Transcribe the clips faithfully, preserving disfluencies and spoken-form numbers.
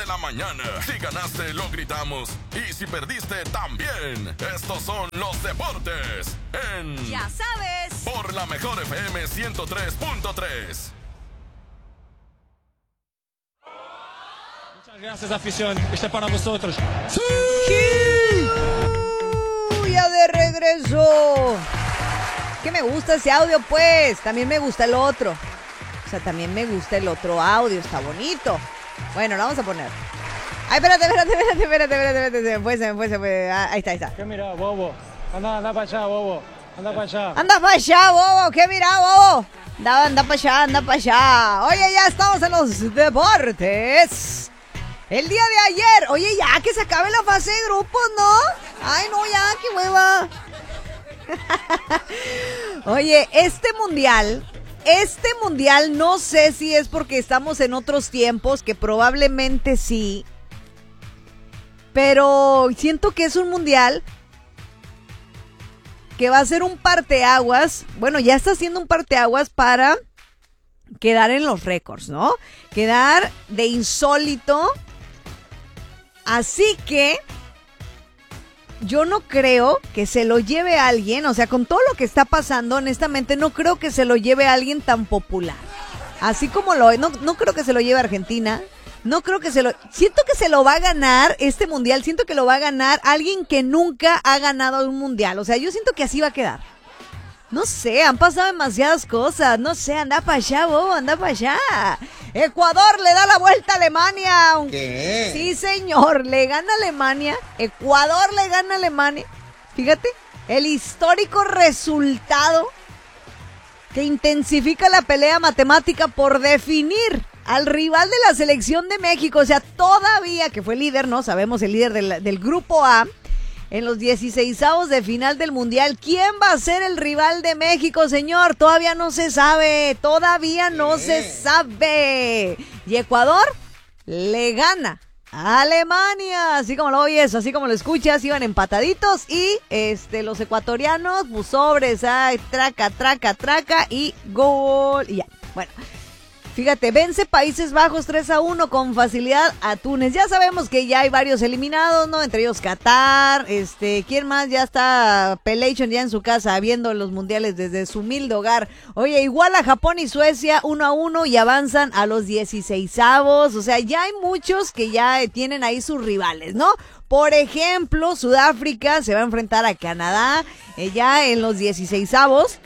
de la mañana. Si ganaste, lo gritamos. Y si perdiste, también. Estos son los deportes en... Ya sabes. Por la mejor F M ciento tres punto tres. Muchas gracias, afición. Este es para vosotros. ¡Sí! ¡Ya de regreso! Que me gusta ese audio, pues. También me gusta el otro. O sea, también me gusta el otro audio. Está bonito. Bueno, lo vamos a poner. Ay, espérate, espérate, espérate, espérate, espérate, espérate. Se me fue, se me fue, se me fue. Ah, ahí está, ahí está. ¿Qué mira, bobo? Anda, anda para allá, bobo. Anda para allá. Anda para allá, bobo. ¿Qué mira, bobo? Anda, anda para allá, anda para allá. Oye, ya estamos en los deportes. El día de ayer. Oye, ya que se acabe la fase de grupos, ¿no? Ay, no, ya, qué hueva. Oye, este mundial, este mundial no sé si es porque estamos en otros tiempos, que probablemente sí, pero siento que es un mundial que va a ser un parteaguas, bueno, ya está haciendo un parteaguas para quedar en los récords, ¿no? Quedar de insólito, así que... yo no creo que se lo lleve a alguien, o sea, con todo lo que está pasando, honestamente, no creo que se lo lleve a alguien tan popular. Así como lo, no, no creo que se lo lleve a Argentina, no creo que se lo, siento que se lo va a ganar este mundial, siento que lo va a ganar alguien que nunca ha ganado un mundial, o sea, yo siento que así va a quedar. No sé, han pasado demasiadas cosas, no sé, anda para allá, bobo, anda para allá. Ecuador le da la vuelta a Alemania. ¿Qué? Sí, señor, le gana a Alemania. Ecuador le gana a Alemania. Fíjate, el histórico resultado que intensifica la pelea matemática por definir al rival de la selección de México. O sea, todavía, que fue líder, ¿no? Sabemos, el líder del, del grupo A. En los dieciseisavos de final del Mundial, ¿quién va a ser el rival de México, señor? Todavía no se sabe, todavía no se sabe. Y Ecuador le gana a Alemania, así como lo oyes, así como lo escuchas, iban empataditos y este los ecuatorianos, pues sobres, ay, traca, traca, traca y gol, y ya, bueno. Fíjate, vence Países Bajos tres a uno con facilidad a Túnez. Ya sabemos que ya hay varios eliminados, ¿no? Entre ellos Qatar, este, ¿quién más? Ya está Pelation ya en su casa viendo los mundiales desde su humilde hogar. Oye, igual a Japón y Suecia uno a uno y avanzan a los dieciseisavos. O sea, ya hay muchos que ya tienen ahí sus rivales, ¿no? Por ejemplo, Sudáfrica se va a enfrentar a Canadá eh, ya en los dieciseisavos.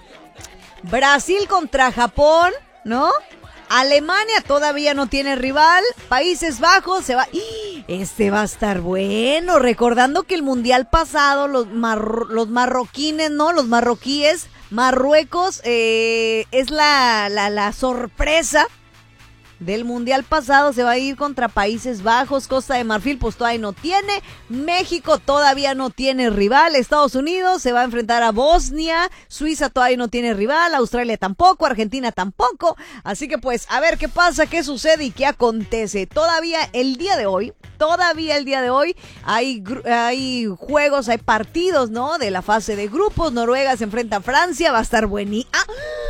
Brasil contra Japón, ¿no? Alemania todavía no tiene rival. Países Bajos se va... Este va a estar bueno. Recordando que el mundial pasado, los, mar... los marroquines, ¿no? Los marroquíes, Marruecos, eh, es la, la, la sorpresa del mundial pasado. Se va a ir contra Países Bajos. Costa de Marfil pues todavía no tiene. México todavía no tiene rival. Estados Unidos se va a enfrentar a Bosnia. Suiza todavía no tiene rival. Australia tampoco. Argentina tampoco. Así que pues a ver qué pasa, qué sucede y qué acontece. Todavía el día de hoy, todavía el día de hoy hay, hay juegos, hay partidos, ¿no? De la fase de grupos. Noruega se enfrenta a Francia. Va a estar buenísimo. ¡Ah!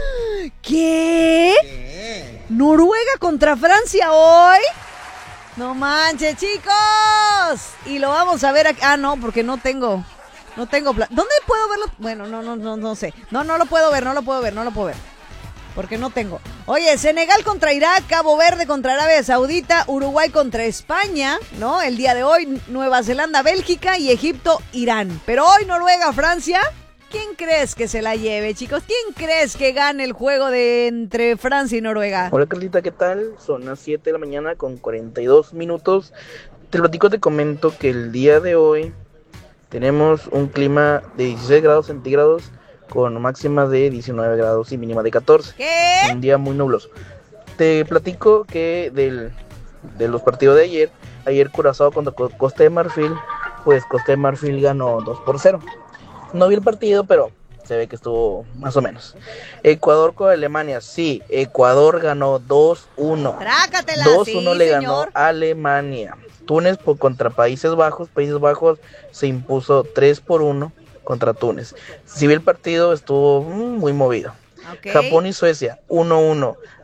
¿Qué? ¿Qué? ¿Noruega contra Francia hoy? No manches, chicos. Y lo vamos a ver aquí. Ah, no, porque no tengo. No tengo plan. ¿Dónde puedo verlo? Bueno, no, no, no, no sé. No, no lo puedo ver, no lo puedo ver, no lo puedo ver. Porque no tengo. Oye, Senegal contra Irak, Cabo Verde contra Arabia Saudita, Uruguay contra España, ¿no? El día de hoy, Nueva Zelanda, Bélgica y Egipto, Irán. Pero hoy Noruega, Francia. ¿Quién crees que se la lleve, chicos? ¿Quién crees que gane el juego de entre Francia y Noruega? Hola, Carlita, ¿qué tal? Son las siete de la mañana con cuarenta y dos minutos. Te platico, te comento que el día de hoy tenemos un clima de dieciséis grados centígrados con máxima de diecinueve grados y mínima de catorce. ¿Qué? Un día muy nubloso. Te platico que del, de los partidos de ayer, ayer Curazao contra Costa de Marfil, pues Costa de Marfil ganó dos por cero. No vi el partido, pero se ve que estuvo más o menos. Ecuador con Alemania, sí, Ecuador ganó dos uno. Trácatela, dos uno sí, le señor. ganó Alemania. Túnez por, contra Países Bajos, Países Bajos se impuso tres por uno contra Túnez. Si vi el partido, estuvo muy movido. Okay. Japón y Suecia, uno uno.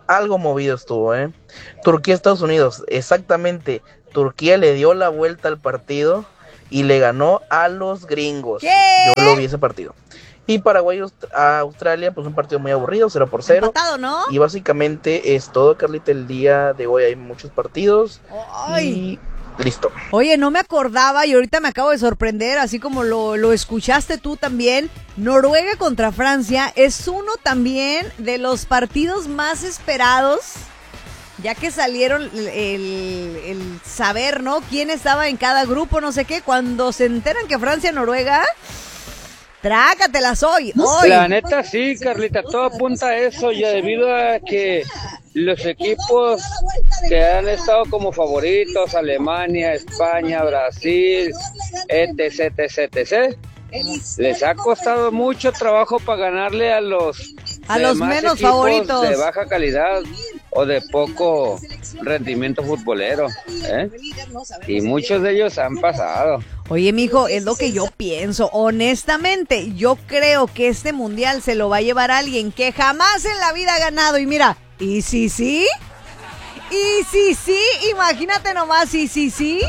algo movido estuvo, ¿eh? Turquía, Estados Unidos, exactamente. Turquía le dio la vuelta al partido y le ganó a los gringos. ¿Qué? Yo lo vi ese partido. Y Paraguay a Australia, pues un partido muy aburrido, cero por cero. Empatado, ¿no? Y básicamente es todo, Carlita, el día de hoy hay muchos partidos. Ay. Y listo. Oye, no me acordaba y ahorita me acabo de sorprender, así como lo, lo escuchaste tú también. Noruega contra Francia es uno también de los partidos más esperados, ya que salieron el, el, el saber, ¿no? Quién estaba en cada grupo, no sé qué. Cuando se enteran que Francia-Noruega... Trácatelas hoy, hoy. La neta sí, Carlita, todo apunta a eso, ya debido a que los equipos que han estado como favoritos, Alemania, España, Brasil, etc, etc, etc, les ha costado mucho trabajo para ganarle a los a los menos equipos favoritos de baja calidad o de poco rendimiento futbolero, ¿eh? Y muchos de ellos han pasado. Oye, mijo, es lo que yo pienso. Honestamente, yo creo que este mundial se lo va a llevar alguien que jamás en la vida ha ganado. Y mira, ¿y sí, sí? ¿Y sí, sí? Imagínate nomás, ¿y sí, sí?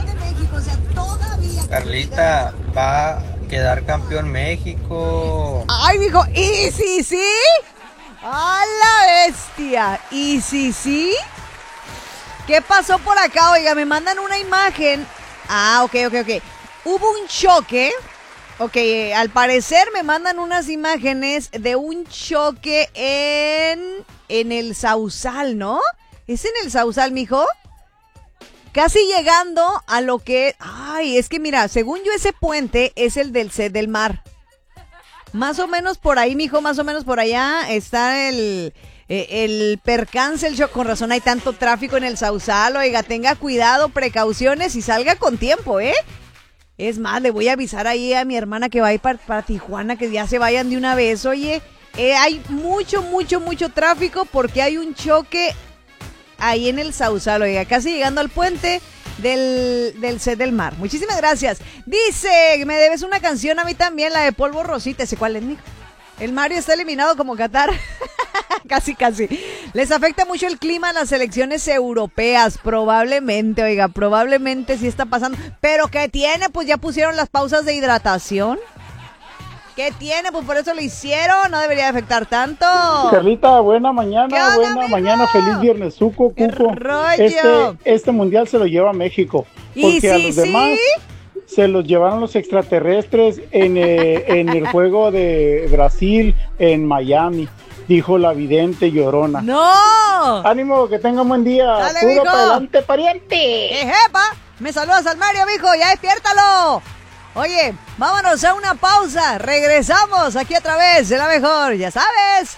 Carlita, va a quedar campeón México. Ay, mijo, ¿y sí, sí? ¡A la bestia! ¿Y sí, sí? ¿Qué pasó por acá? Oiga, me mandan una imagen. Ah, ok, ok, ok. Hubo un choque. Ok, eh, al parecer me mandan unas imágenes de un choque en, en el Sausal, ¿no? ¿Es en el Sausal, mijo? Casi llegando a lo que... Ay, es que mira, según yo ese puente es el del Set del Mar. Más o menos por ahí, mijo, más o menos por allá está el... El percance, el shock, con razón hay tanto tráfico en el Sausal. Oiga, tenga cuidado, precauciones y salga con tiempo, ¿eh? Es más, le voy a avisar ahí a mi hermana que va a ir para, para Tijuana, que ya se vayan de una vez. Oye, eh, hay mucho, mucho, mucho tráfico porque hay un choque ahí en el Sausal, oiga, casi llegando al puente del, del Set del Mar. Muchísimas gracias. Dice, me debes una canción a mí también, la de Polvo Rosita. ¿Ese cuál es, mijo? El Mario está eliminado como Qatar. Casi, casi. ¿Les afecta mucho el clima a las selecciones europeas? Probablemente, oiga, probablemente sí está pasando. ¿Pero qué tiene? Pues ya pusieron las pausas de hidratación. ¿Qué tiene? Pues por eso lo hicieron. No debería afectar tanto. Carlita, buena mañana, buena amigo? Mañana. Feliz viernes, Cuco, Cuco. Este, este mundial se lo lleva a México. Porque sí, a los sí? demás... se los llevaron los extraterrestres en, eh, en el juego de Brasil en Miami, dijo la vidente Llorona. ¡No! Ánimo, que tengan buen día. Dale, puro mijo. para adelante, pariente. ¡Ejepa! Me saludas al Mario, mijo, ya despiértalo. Oye, vámonos a una pausa. Regresamos aquí a través de la mejor, ya sabes.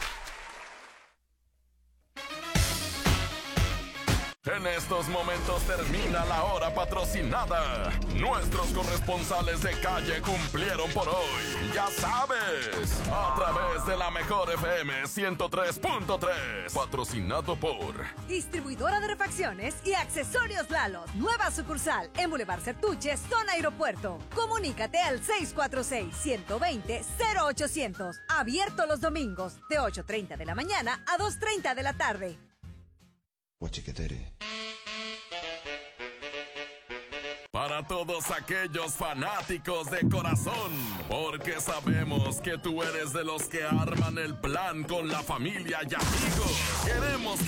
En estos momentos termina la hora patrocinada. Nuestros corresponsales de calle cumplieron por hoy. Ya sabes, a través de la mejor F M ciento tres punto tres. Patrocinado por Distribuidora de Refacciones y Accesorios Lalo. Nueva sucursal en Boulevard Certuche, zona aeropuerto. Comunícate al seis cuatro seis, uno dos cero, cero ochocientos. Abierto los domingos de ocho treinta de la mañana a dos treinta de la tarde. Para todos aquellos fanáticos de corazón, porque sabemos que tú eres de los que arman el plan con la familia y amigos. Queremos que